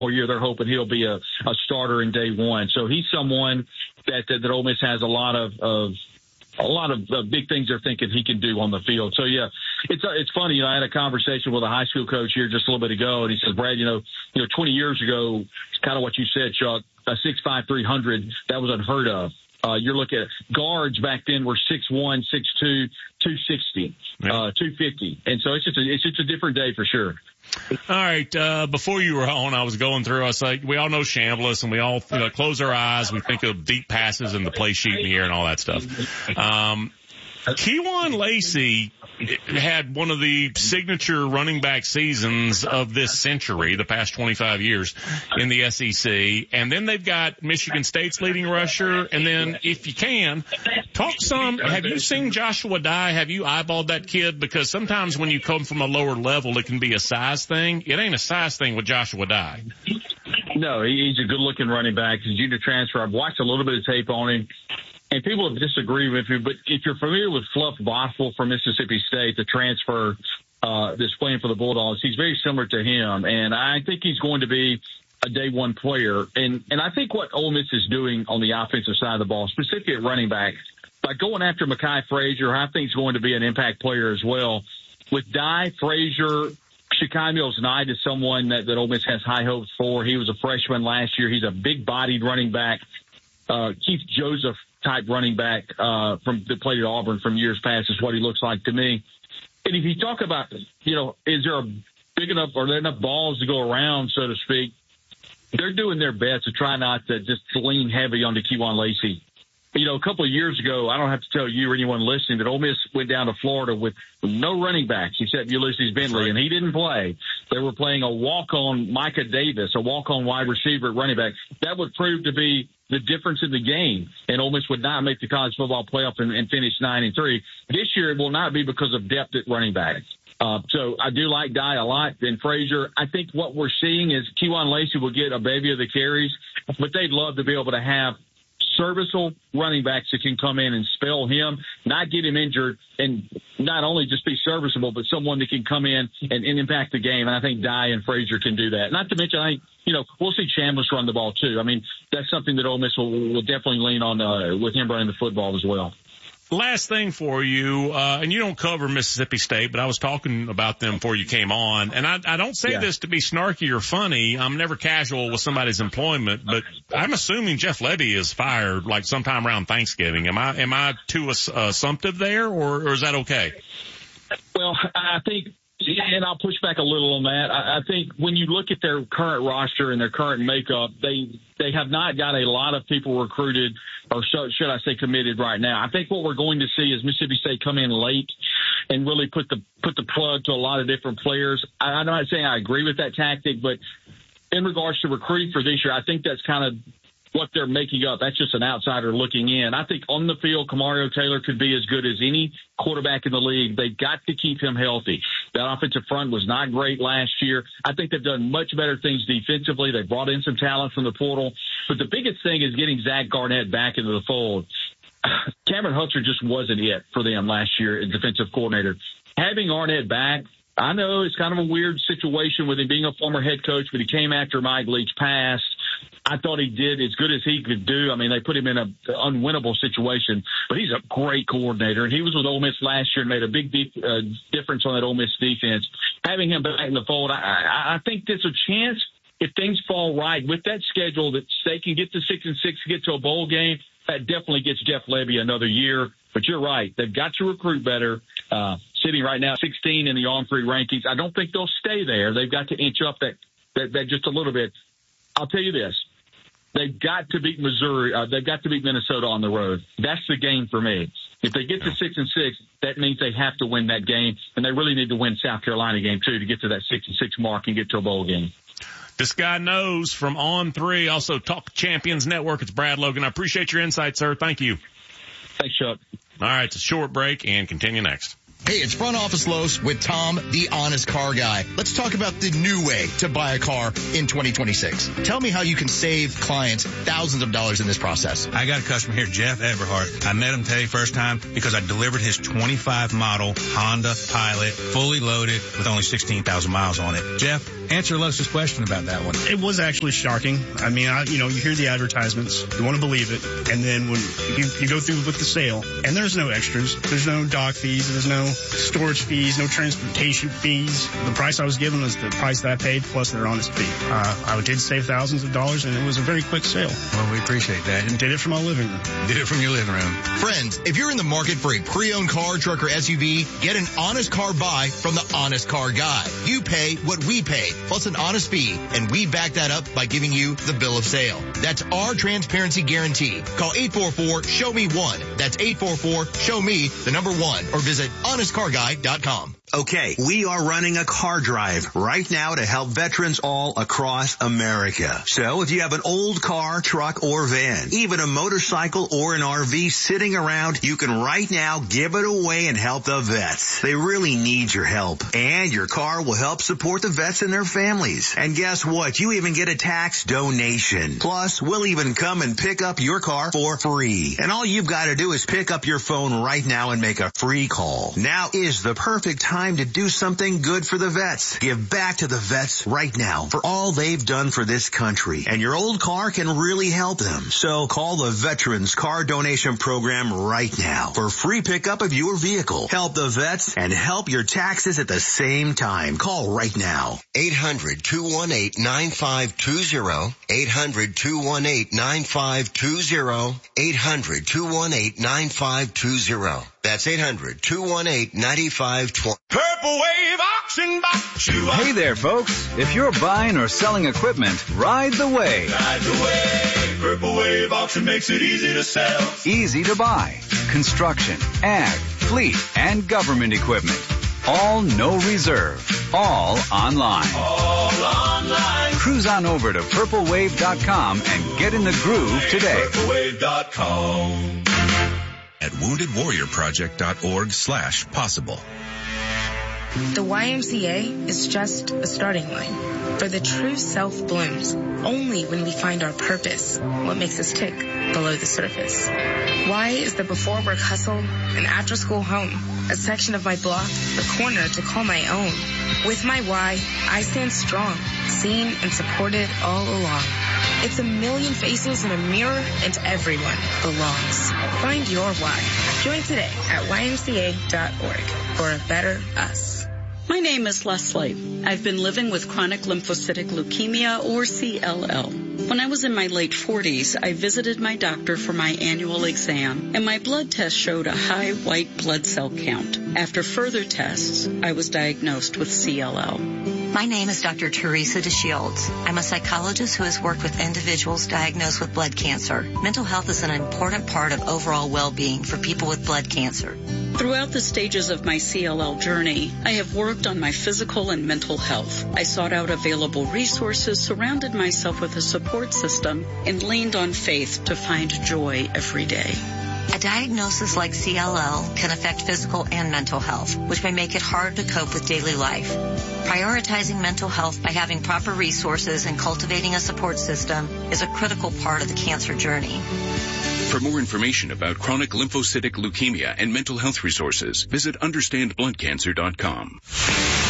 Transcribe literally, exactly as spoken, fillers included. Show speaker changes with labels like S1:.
S1: year, they're hoping he'll be a, a starter in day one. So he's someone that, that, that Ole Miss has a lot of, of a lot of uh, big things they're thinking he can do on the field. So, yeah, it's uh, it's funny. You know, I had a conversation with a high school coach here just a little bit ago, and he says, Brad, you know, you know, twenty years ago, it's kind of what you said, Chuck, a six five, three hundred, that was unheard of. Uh, you're looking at guards back then were six one, six two, two sixty, uh, two fifty. And so it's just a, it's just a different day for sure.
S2: All right. Uh, before you were on, I was going through, I was like, we all know Chambliss and we all, you know, close our eyes. We think of deep passes and the play sheet in the air and all that stuff. Um, Kewan Lacey had one of the signature running back seasons of this century, the past twenty-five years in the S E C. And then they've got Michigan State's leading rusher. And then if you can, talk some, have you seen Joshua Dye? Have you eyeballed that kid? Because sometimes when you come from a lower level, it can be a size thing. It ain't a size thing with Joshua Dye.
S1: No, he's a good-looking running back. He's a junior transfer. I've watched a little bit of tape on him. And people have disagreed with me, but if you're familiar with Fluff Bothell from Mississippi State, the transfer uh, that's playing for the Bulldogs, he's very similar to him. And I think he's going to be a day one player. And, and I think what Ole Miss is doing on the offensive side of the ball, specifically at running back, by going after Mekhi Frazier, I think he's going to be an impact player as well. With Dye, Frazier, Shakai Mills-Knight is someone that, that Ole Miss has high hopes for. He was a freshman last year. He's a big-bodied running back. Uh, Keith Joseph type running back uh, from that played at Auburn from years past is what he looks like to me. And if you talk about, you know, is there a big enough or there enough balls to go around, so to speak, they're doing their best to try not to just lean heavy onto Kewan Lacey. You know, a couple of years ago, I don't have to tell you or anyone listening that Ole Miss went down to Florida with no running backs except Ulysses Bentley, and he didn't play. They were playing a walk-on Micah Davis, a walk-on wide receiver at running back. That would prove to be the difference in the game, and Ole Miss would not make the college football playoff and, and finish nine and three. This year, it will not be because of depth at running back. Uh, so I do like Dye a lot. And Frazier, I think what we're seeing is Kewan Lacey will get a baby of the carries, but they'd love to be able to have serviceable running backs that can come in and spell him, not get him injured, and not only just be serviceable, but someone that can come in and, and impact the game. And I think Dye and Frazier can do that. Not to mention, I think, you know, we'll see Chambliss run the ball too. I mean, that's something that Ole Miss will, will definitely lean on uh, with him running the football as well.
S2: Last thing for you, uh, and you don't cover Mississippi State, but I was talking about them before you came on, and I, I don't say yeah. this to be snarky or funny. I'm never casual with somebody's employment, but I'm assuming Jeff Lebby is fired like sometime around Thanksgiving. Am I am I too ass- assumptive there, or, or is that okay?
S1: Well, I think, and I'll push back a little on that. I, I think when you look at their current roster and their current makeup, they they have not got a lot of people recruited, or so, should I say committed right now. I think what we're going to see is Mississippi State come in late and really put the put the plug to a lot of different players. I, I'm not saying I agree with that tactic, but in regards to recruiting for this year, I think that's kind of what they're making up. That's just an outsider looking in. I think on the field, Kamario Taylor could be as good as any quarterback in the league. They've got to keep him healthy. That offensive front was not great last year. I think they've done much better things defensively. They brought in some talent from the portal. But the biggest thing is getting Zach Garnett back into the fold. Cameron Hutzer just wasn't it for them last year as defensive coordinator. Having Arnett back, I know it's kind of a weird situation with him being a former head coach, but he came after Mike Leach passed. I thought he did as good as he could do. I mean, they put him in an unwinnable situation, but he's a great coordinator, and he was with Ole Miss last year and made a big de- uh, difference on that Ole Miss defense. Having him back in the fold, I, I, I think there's a chance if things fall right with that schedule that they can get to six and six, get to a bowl game. That definitely gets Jeff Lebby another year. But you're right. They've got to recruit better. Uh, sitting right now sixteen in the on-three rankings. I don't think they'll stay there. They've got to inch up that, that, that just a little bit. I'll tell you this. They've got to beat Missouri. Uh, they've got to beat Minnesota on the road. That's the game for me. If they get to six and six, that means they have to win that game, and they really need to win South Carolina game too to get to that six and six mark and get to a bowl game.
S2: This guy knows from On Three, also Talk Champions Network. It's Brad Logan. I appreciate your insight, sir. Thank you.
S1: Thanks, Chuck.
S2: All right, it's a short break and continue next.
S3: Hey, it's Front Office Los with Tom, the honest car guy. Let's talk about the new way to buy a car in twenty twenty-six. Tell me how you can save clients thousands of dollars in this process.
S4: I got a customer here, Jeff Everhart. I met him today first time because I delivered his twenty-five model Honda Pilot, fully loaded with only sixteen thousand miles on it. Jeff, Answer Los's question about that one.
S5: It was actually shocking. I mean, I, you know, you hear the advertisements, you want to believe it, and then when you, you go through with the sale, and there's no extras, there's no dock fees, there's no storage fees, no transportation fees. The price I was given was the price that I paid plus their honest fee. Uh, I did save thousands of dollars, and it was a very quick sale.
S4: Well, we appreciate that.
S5: And did it from my living room.
S4: Did it from your living room.
S3: Friends, if you're in the market for a pre-owned car, truck, or S U V, get an honest car buy from the Honest Car Guy. You pay what we pay, plus an honest fee, and we back that up by giving you the bill of sale. That's our transparency guarantee. Call eight four four, show me one. That's eight four four, show me the number one, or visit honest car guy dot com.
S6: Okay, we are running a car drive right now to help veterans all across America. So if you have an old car, truck, or van, even a motorcycle or an R V sitting around, you can right now give it away and help the vets. They really need your help. And your car will help support the vets and their families. And guess what? You even get a tax donation. Plus, we'll even come and pick up your car for free. And all you've got to do is pick up your phone right now and make a free call. Now is the perfect time to do something good for the vets. Give back to the vets right now for all they've done for this country. And your old car can really help them. So call the Veterans Car Donation Program right now for free pickup of your vehicle. Help the vets and help your taxes at the same time. Call right now.
S7: eight hundred, two one eight, nine five two zero. eight hundred, two one eight, nine five two zero. eight hundred, two one eight, nine five two zero. That's eight hundred, two one eight, nine five two zero.
S8: Purple Wave Auction Box.
S9: Hey there, folks. If you're buying or selling equipment, ride the wave.
S8: Ride the wave. Purple Wave Auction makes it easy to sell.
S9: Easy to buy. Construction, ag, fleet, and government equipment. All no reserve. All online.
S8: All online.
S9: Cruise on over to purple wave dot com and get in the groove today.
S8: purple wave dot com.
S10: At wounded warrior project dot org slash possible.
S11: The Y M C A is just a starting line. For the true self blooms only when we find our purpose, what makes us tick below the surface. Y is the before work hustle, an after school home, a section of my block, the corner to call my own. With my Y, I stand strong, seen and supported all along. It's a million faces in a mirror and everyone belongs. Find your why. Join today at Y M C A dot org for a better us.
S12: My name is Leslie. I've been living with chronic lymphocytic leukemia, or C L L. When I was in my late forties, I visited my doctor for my annual exam, and my blood test showed a high white blood cell count. After further tests, I was diagnosed with C L L.
S13: My name is Doctor Teresa DeShields. I'm a psychologist who has worked with individuals diagnosed with blood cancer. Mental health is an important part of overall well-being for people with blood cancer.
S12: Throughout the stages of my C L L journey, I have worked on my physical and mental health. I sought out available resources, surrounded myself with a support system, and leaned on faith to find joy every day.
S13: A diagnosis like C L L can affect physical and mental health, which may make it hard to cope with daily life. Prioritizing mental health by having proper resources and cultivating a support system is a critical part of the cancer journey.
S10: For more information about chronic lymphocytic leukemia and mental health resources, visit understand blood cancer dot com.